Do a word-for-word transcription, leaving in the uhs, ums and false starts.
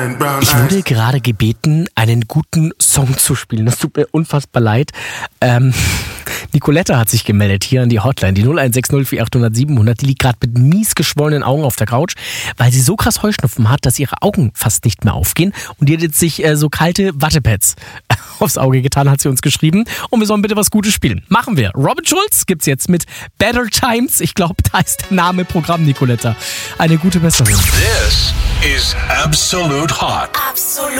Ich wurde gerade gebeten, einen guten Song zu spielen. Das tut mir unfassbar leid. Ähm, Nicoletta hat sich gemeldet hier an die Hotline, die null eins sechs null vier acht null null sieben null null. Die liegt gerade mit mies geschwollenen Augen auf der Couch, weil sie so krass Heuschnupfen hat, dass ihre Augen fast nicht mehr aufgehen. Und die hat jetzt sich äh, so kalte Wattepads aufs Auge getan, hat sie uns geschrieben. Und wir sollen bitte was Gutes spielen. Machen wir. Robin Schulz gibt's jetzt mit Better Times. Ich glaube, da ist der Name Programm, Nicoletta. Eine gute Besserung. This is Absolute Hot. Absolut